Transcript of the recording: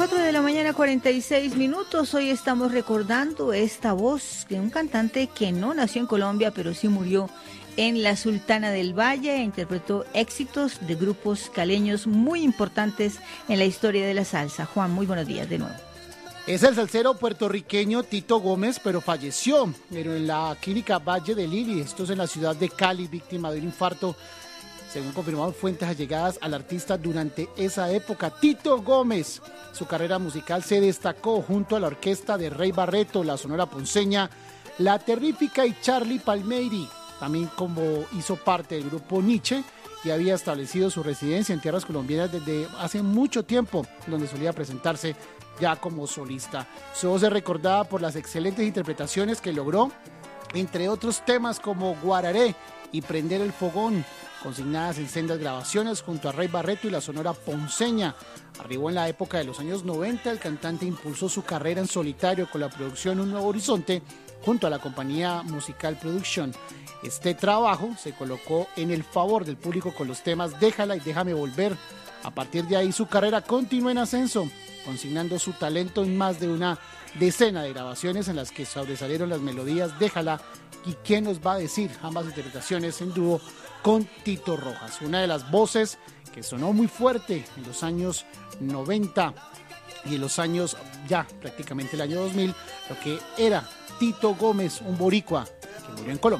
4 de la mañana, 46 minutos. Hoy estamos recordando esta voz de un cantante que no nació en Colombia, pero sí murió en la Sultana del Valle e interpretó éxitos de grupos caleños muy importantes en la historia de la salsa. Juan, muy buenos días de nuevo. Es el salsero puertorriqueño Tito Gómez, pero falleció en la clínica Valle de Lili. Esto es en la ciudad de Cali, víctima de un infarto, según confirmaron fuentes allegadas al artista durante esa época. Tito Gómez, su carrera musical se destacó junto a la orquesta de Rey Barreto, la Sonora Ponceña, La Terrífica y Charlie Palmieri. También como hizo parte del grupo Nietzsche y había establecido su residencia en tierras colombianas desde hace mucho tiempo, donde solía presentarse ya como solista. Su voz es recordada por las excelentes interpretaciones que logró, entre otros temas como Guararé y Prender el Fogón, consignadas en sendas grabaciones junto a Rey Barreto y la Sonora Ponceña. Arribó en la época de los años 90, el cantante impulsó su carrera en solitario con la producción Un Nuevo Horizonte junto a la compañía Musical Production. Este trabajo se colocó en el favor del público con los temas Déjala y Déjame Volver. A partir de ahí su carrera continuó en ascenso, consignando su talento en más de una decena de grabaciones en las que sobresalieron las melodías Déjala y ¿Quién nos va a decir?, ambas interpretaciones en dúo con Tito Rojas, una de las voces que sonó muy fuerte en los años 90 y en los años, ya prácticamente el año 2000, lo que era Tito Gómez, un boricua que murió en Colombia.